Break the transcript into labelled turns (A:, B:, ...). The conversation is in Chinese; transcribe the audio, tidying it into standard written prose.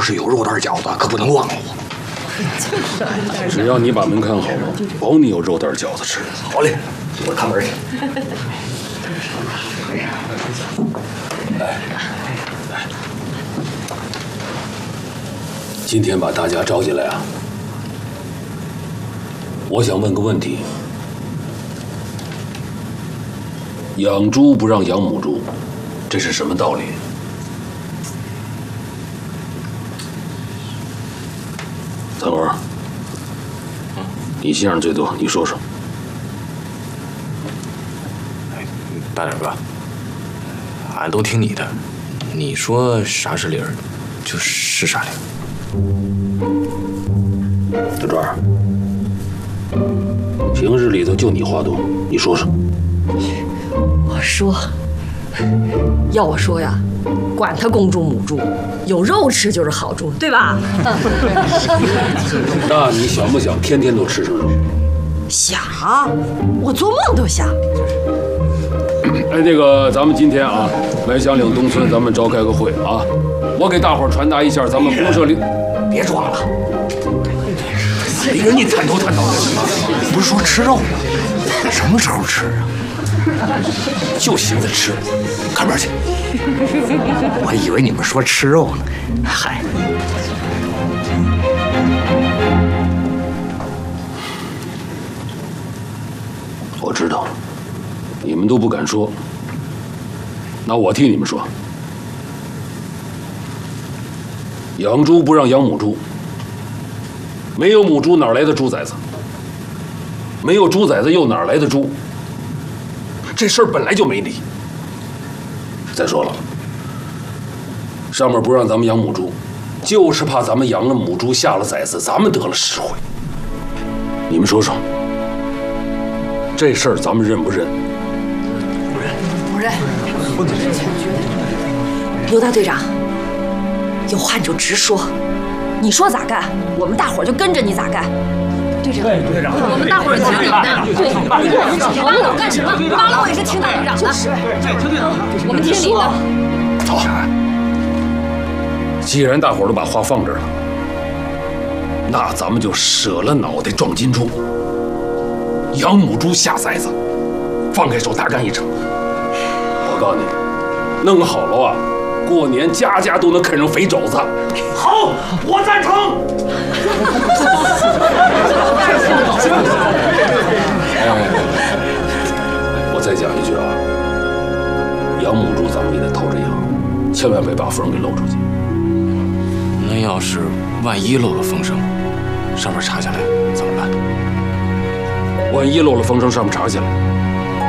A: 是有肉蛋饺子，可不能忘了我。
B: 只要你把门看好了，保你有肉蛋饺子吃。
A: 好嘞，我看门去。
B: 今天把大家招进来啊，我想问个问题：养猪不让养母猪，这是什么道理？三哥，你心眼最多，你说说。
C: 大点哥，俺都听你的，你说啥是理儿，就是啥理儿。
B: 小庄，平日里头就你话多，你说说。
D: 我说，要我说呀，管他公猪母猪，有肉吃就是好猪，对吧？
B: 那你想不想天天都吃上肉？
D: 想，我做梦都想。
B: 哎，那个，咱们今天啊，来祥岭东村，咱们召开个会啊，我给大伙儿传达一下咱们公社里。
A: 别装了，谁跟你探头探脑的？不是说吃肉吗？什么时候吃啊？就寻思吃，看边去。我以为你们说吃肉呢。嗨，
B: 我知道，你们都不敢说，那我替你们说。养猪不让养母猪，没有母猪哪来的猪崽子？没有猪崽子又哪来的猪？这事儿本来就没理。再说了，上面不让咱们养母猪，就是怕咱们养了母猪下了崽子，咱们得了实惠。你们说说，这事儿咱们认不认？
D: 不认，不认。刘大队长，有话你就直说，你说咋干，我们大伙儿就跟着你咋干。队长，队长，我们大伙儿听你的。对，扒拉我干什么？扒拉我也是听大队长的。就是，我们听你的。
B: 好，既然大伙儿都把话放这儿了，那咱们就舍了脑袋撞金猪，养母猪下崽子，放开手大干一场。我告诉你，弄好了啊，过年家家都能啃上肥肘子。
A: 好，我赞成。
B: 我再讲一句啊，养母猪咱们也得偷着养，千万别把风给漏出去。
C: 那要是万一漏了风声，上面查下来怎么办？
B: 万一漏了风声，上面查下来，